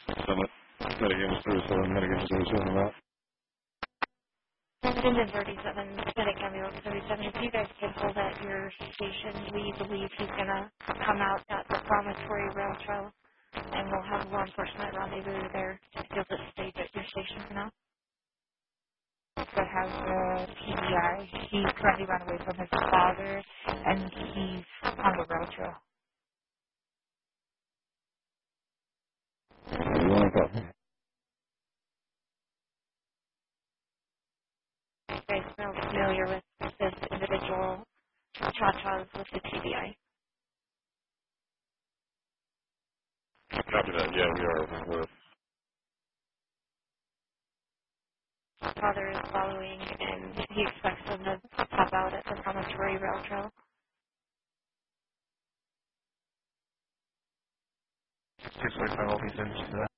Summit. Metagame 37, Metagame 37 about. Engine 37, Metagame 37. If you guys can hold at your station, we believe he's going to come out at the Promontory Rail Trail, and we'll have law enforcement rendezvous there. You'll just stay at your station for now. That has the TBI. He's currently run away from his father, and he's on the rail trail. You want to go? You guys are familiar with this individual, Cha-Cha's with the TBI. Copy that. Yeah, we are. We're Father is following, and he expects them to pop out at the Promontory Rail Trail. 645 will be finished to that.